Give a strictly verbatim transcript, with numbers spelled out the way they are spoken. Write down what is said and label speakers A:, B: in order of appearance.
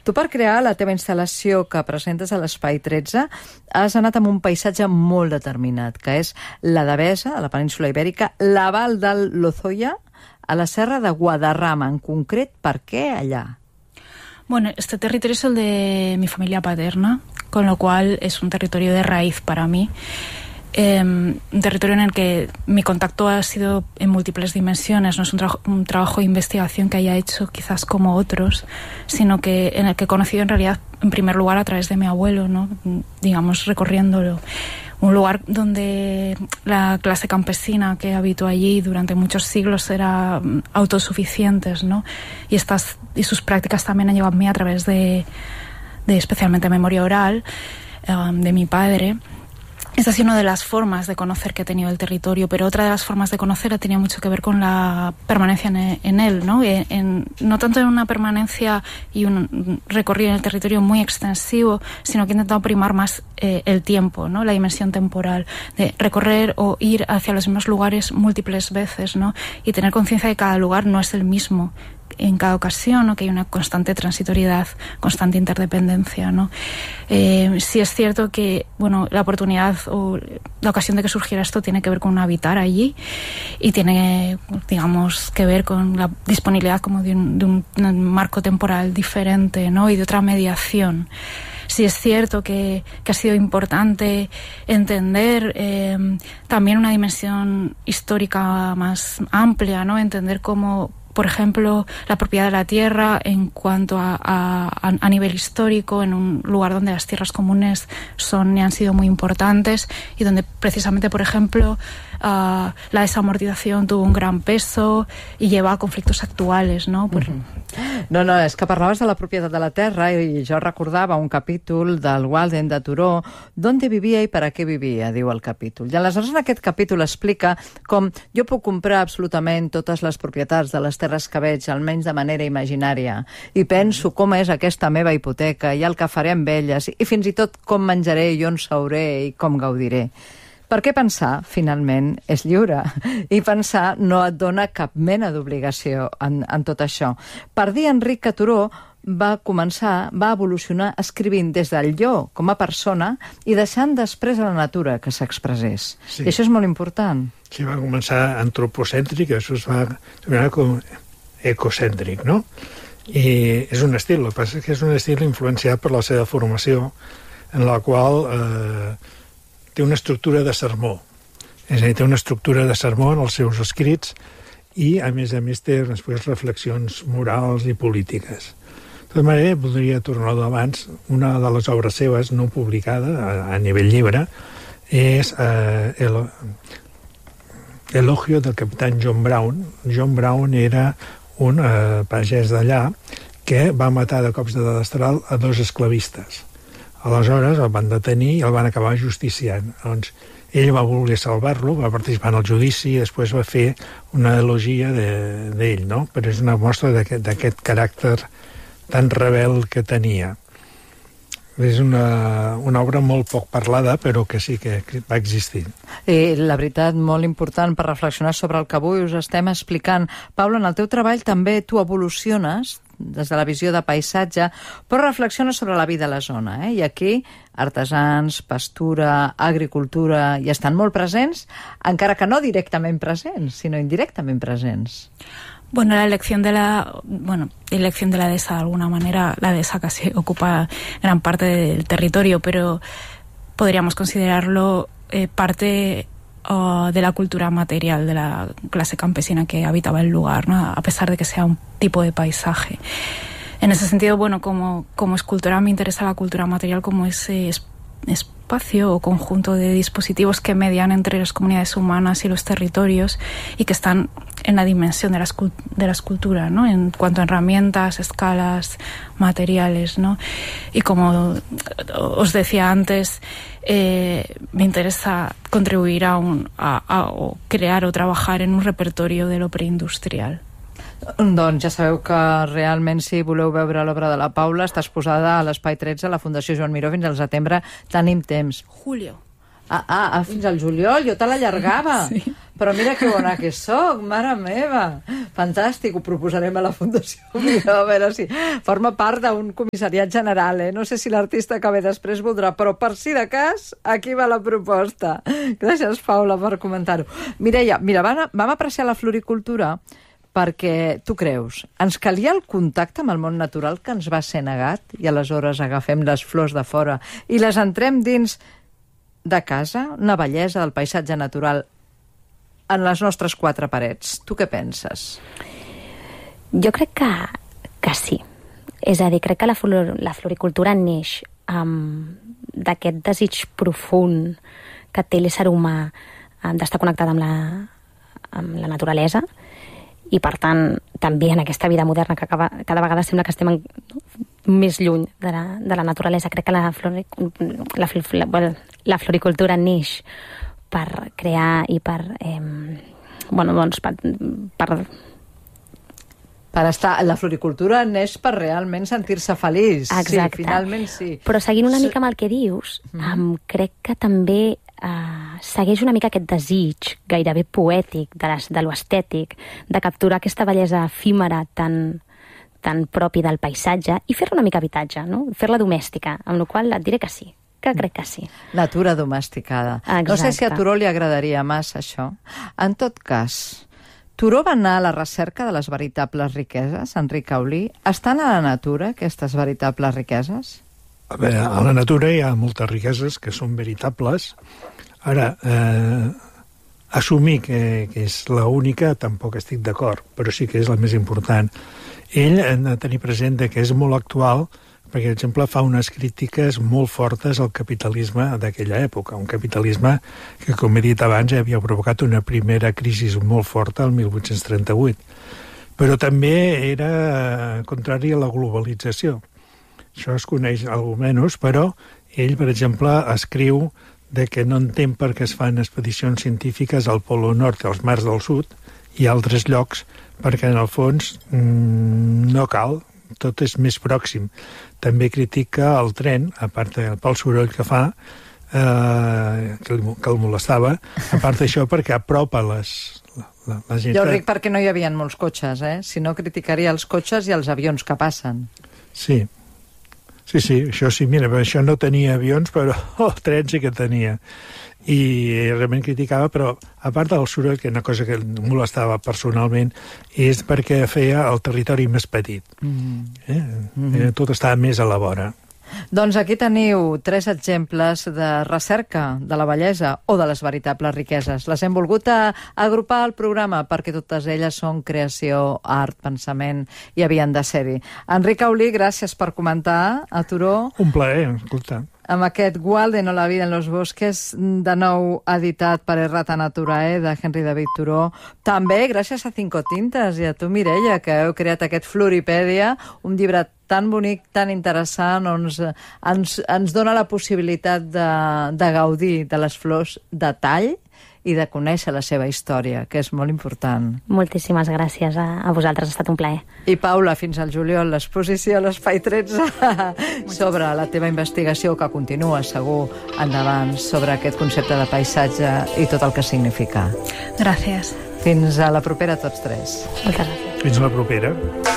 A: Tu, per crear la teva instal·lació que presentes a l'Espai tretze, has anat amb un paisatge molt determinat, que és la Devesa, a la península Ibèrica, la Val del Lozoya, a la Serra de Guadarrama. En concret, ¿per qué allá?
B: Bueno, este territorio es el de mi familia paterna, con lo cual es un territorio de raíz para mí. Eh, un territorio en el que mi contacto ha sido en múltiples dimensiones, no es un, tra un trabajo de investigación que haya hecho quizás como otros, sino que en el que he conocido en realidad en primer lugar a través de mi abuelo, ¿no? Digamos recorriéndolo, un lugar donde la clase campesina que habitó allí durante muchos siglos era autosuficientes, ¿no? Y estas y sus prácticas también han llevado a mí a través de, de especialmente memoria oral um, de mi padre. Esta ha sido una de las formas de conocer que he tenido el territorio, pero otra de las formas de conocer ha tenido mucho que ver con la permanencia en, en él, ¿no? En, en, no tanto en una permanencia y un recorrido en el territorio muy extensivo, sino que he intentado primar más eh, el tiempo, ¿no? La dimensión temporal, de recorrer o ir hacia los mismos lugares múltiples veces, ¿no? Y tener conciencia de que cada lugar no es el mismo en cada ocasión, ¿no? Que hay una constante transitoriedad, constante interdependencia, ¿no? Eh, sí es cierto que, bueno, la oportunidad o la ocasión de que surgiera esto tiene que ver con habitar allí y tiene, digamos, que ver con la disponibilidad como de un, de un, un marco temporal diferente, ¿no? Y de otra mediación. Sí es cierto que, que ha sido importante entender eh, también una dimensión histórica más amplia, ¿no? Entender cómo, por ejemplo, la propiedad de la tierra en cuanto a, a, a nivel histórico, en un lugar donde las tierras comunes son y han sido muy importantes y donde precisamente, por ejemplo, uh, la desamortización tuvo un gran peso y lleva a conflictos actuales, ¿no? Por...
A: Uh-huh. No, no, és que parlaves de la propietat de la terra i jo recordava un capítol del Walden de Turó, «Dónde vivia i per a què vivia?», diu el capítol. I aleshores en aquest capítol explica com jo puc comprar absolutament totes les propietats de les terres que veig, almenys de manera imaginària, i penso com és aquesta meva hipoteca i el que faré amb elles, i fins i tot com menjaré i on seuré i com gaudiré. Perquè pensar, finalment, és lliure. I pensar no et dona cap mena d'obligació en, en tot això. Per dir Enric que Turó va començar, va evolucionar escrivint des del jo com a persona i deixant després a la natura que s'expressés. Sí. I això és molt important.
C: Sí, va començar antropocèntric, això es va tornar com ecocèntric, no? I és un estil, el que passa és que és un estil influenciat per la seva formació, en la qual eh, té una estructura de sermó. És a dir, té una estructura de sermó en els seus escrits i, a més a més, té després reflexions morals i polítiques. De tota manera, voldria tornar d'abans, una de les obres seves no publicada a, a nivell llibre és eh, el, Elogio del capitán John Brown. John Brown era un eh, pagès d'allà que va matar de cops de destral a dos esclavistes. Aleshores el van detenir i el van acabar justiciant. Doncs ell va voler salvar-lo, va participar en el judici i després va fer una elogia d'ell, de, no? Però és una mostra d'aquest caràcter tan rebel que tenia. És una, una obra molt poc parlada, però que sí que va existir.
A: I la veritat, molt important per reflexionar sobre el que avui us estem explicant. Pablo, en el teu treball també tu evoluciones des de la visió de paisatge, però reflexiona sobre la vida a la zona, eh? I aquí artesans, pastura, agricultura hi estan molt presents, encara que no directament presents, sinó indirectament presents.
B: Bueno, la elección de la, bueno, elección de la dehesa, de alguna manera, la dehesa casi ocupa gran parte del territorio, pero podríamos considerarlo eh, parte uh, de la cultura material de la clase campesina que habitaba el lugar, ¿no? A pesar de que sea un tipo de paisaje. En ese sentido, bueno, como, como escultora me interesa la cultura material como ese es, espacio o conjunto de dispositivos que median entre las comunidades humanas y los territorios y que están en la dimensión de la, de la escultura, ¿no? En cuanto a herramientas, escalas, materiales, ¿no? Y como os decía antes, eh, me interesa contribuir a, un, a, a o crear o trabajar en un repertorio de lo preindustrial.
A: Doncs ja sabeu que realment si voleu veure l'obra de la Paula està exposada a l'Espai tretze, a la Fundació Joan Miró, fins al setembre. Tenim temps.
B: Julio.
A: Ah, ah, ah, fins al juliol, jo te l'allargava. Sí. Però mira que bona que sóc, mare meva. Fantàstic, ho proposarem a la Fundació Miró, a veure si forma part d'un comissariat general, eh? No sé si l'artista que ve després voldrà, però per si de cas, aquí va la proposta. Gràcies, Paula, per comentar-ho. Mireia, mira, vam, vam apreciar la floricultura perquè, tu creus, ens calia el contacte amb el món natural que ens va ser negat i aleshores agafem les flors de fora i les entrem dins de casa, una bellesa del paisatge natural en les nostres quatre parets. Tu què penses?
D: Jo crec que, que sí. És a dir, crec que la, flor, la floricultura neix um, d'aquest desig profund que té l'ésser humà um, d'estar connectat amb la, amb la naturalesa i, per tant, també en aquesta vida moderna que acaba, cada vegada sembla que estem en, més lluny de la, de la naturalesa. Crec que la, flori, la, la, bueno, la floricultura neix per crear i per... Eh, bueno, doncs, per, per...
A: Per estar... La floricultura neix per realment sentir-se feliç.
D: Exacte.
A: Sí, finalment sí.
D: Però seguint una mica amb el que dius, mm-hmm. um, crec que també uh, segueix una mica aquest desig gairebé poètic de, les, de l'estètic, de capturar aquesta bellesa efímera tan, tan propi del paisatge i fer-la una mica habitatge, no? Fer-la domèstica, amb la qual et diré que sí, que crec que sí.
A: Natura domesticada.
D: Exacte.
A: No sé si a Turó li agradaria massa això. En tot cas, Turó va anar a la recerca de les veritables riqueses, Enric Caulí. Estan a la natura, aquestes veritables riqueses?
C: A veure, a la natura hi ha moltes riqueses que són veritables. Ara, eh, assumir que, que és l'única tampoc estic d'acord, però sí que és la més important. Ell ha de tenir present que és molt actual perquè, per exemple, fa unes crítiques molt fortes al capitalisme d'aquella època, un capitalisme que, com he dit abans, havia provocat una primera crisi molt forta el mil vuit-cents trenta-vuit, però també era contrari a la globalització. Això es coneix almenys, però ell, per exemple, escriu de que no entén per què es fan expedicions científiques al Polo Nord i als mars del Sud i altres llocs, perquè en el fons mmm, no cal, tot és més pròxim. També critica el tren, a part pel soroll que fa, eh, que, el, que el molestava, a part d'això perquè apropa les, la, la, la gent...
A: Jo ric perquè no hi havia molts cotxes, eh? Si no, criticaria els cotxes i els avions que passen.
C: Sí, sí, sí, això sí, mira, això no tenia avions, però el tren sí que tenia. I realment criticava, però a part del soroll, que una cosa que el molestava personalment, és perquè feia el territori més petit. Mm. Eh? Mm-hmm. Tot estava més a la vora.
A: Doncs aquí teniu tres exemples de recerca de la bellesa o de les veritables riqueses. Les hem volgut a, a agrupar al programa perquè totes elles són creació, art, pensament i havien de ser-hi. Enric Caulí, gràcies per comentar a Turó.
C: Un plaer, escolta.
A: Amb aquest Walden o la vida en los bosques, de nou editat per Errata Naturae, de Henry David Turó. També gràcies a Cinco Tintes i a tu, Mireia, que heu creat aquest Floripèdia, un llibre tan bonic, tan interessant, on ens, ens, ens dona la possibilitat de, de gaudir de les flors de tall i de conèixer la seva història, que és molt important.
D: Moltíssimes gràcies a, a vosaltres, ha estat un plaer.
A: I Paula, fins al juliol, l'exposició a l'Espai tretze sobre la teva investigació, que continua segur endavant, sobre aquest concepte de paisatge i tot el que significa.
B: Gràcies.
A: Fins a la propera, tots tres.
D: Moltes gràcies.
C: Fins a la propera.